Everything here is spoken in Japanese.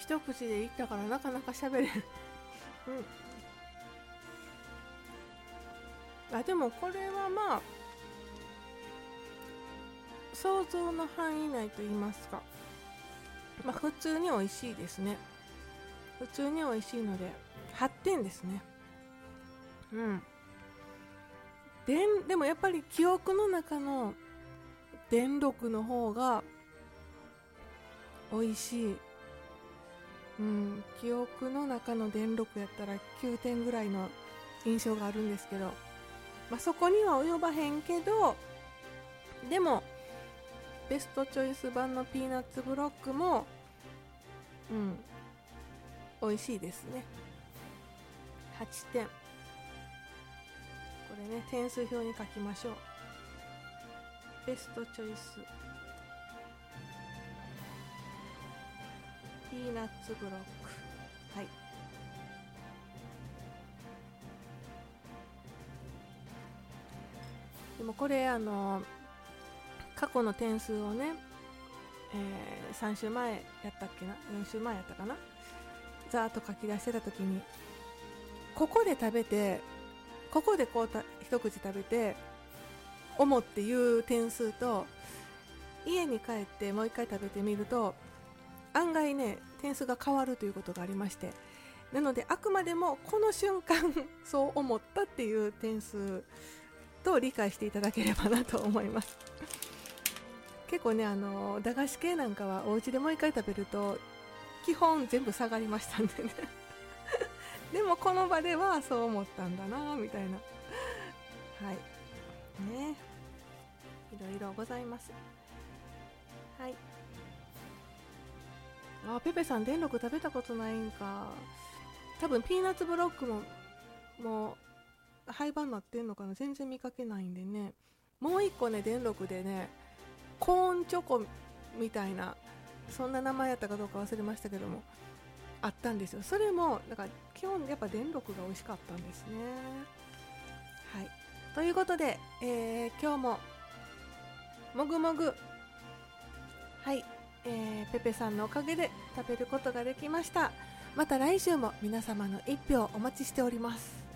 一口でいったからなかなか喋れるでもこれはまあ想像の範囲内と言いますか、普通に美味しいですね。普通に美味しいので8点ですね。でもやっぱり記憶の中の電録の方が美味しい。記憶の中の電録やったら9点ぐらいの印象があるんですけど、そこには及ばへんけど、でもベストチョイス版のピーナッツブロックも美味しいですね。8点。これね、点数表に書きましょう。ベストチョイスピーナッツブロック、でもこれ過去の点数をね、3週前やったっけな、4週前やったかな、ざーっと書き出してた時に、ここで食べて、ここでこう一口食べて思っていう点数と、家に帰ってもう一回食べてみると案外ね点数が変わるということがありまして、なのであくまでもこの瞬間そう思ったっていう点数と理解していただければなと思います結構ね駄菓子系なんかはお家でもう一回食べると基本全部下がりましたんでねでもこの場ではそう思ったんだなみたいな、ね、いろいろございます。ペペさん電力食べたことないんか。多分ピーナッツブロックもう廃盤になってんのかな、全然見かけないんでね。もう一個ね電力でね、コーンチョコみたいな、そんな名前やったかどうか忘れましたけどもあったんですよ。それもだから基本やっぱ電力が美味しかったんですね。ということで、今日ももぐもぐペペさんのおかげで食べることができました。また来週も皆様の一票お待ちしております。